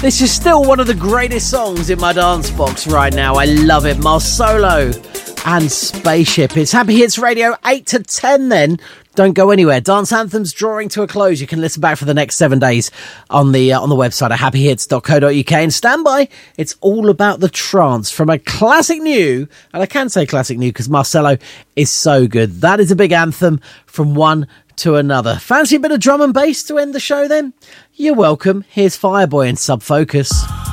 This is still one of the greatest songs in my dance box right now. I love it. Marcelo and Spaceship. It's Happy Hits Radio, 8 to 10 then. Don't go anywhere. Dance Anthems drawing to a close. You can listen back for the next 7 days on the website at happyhits.co.uk. And stand by. It's all about the trance from a classic new, and I can say classic new because Marcelo is so good. That is a big anthem from one to another. Fancy a bit of drum and bass to end the show then? You're welcome. Here's Fireboy and Sub Focus.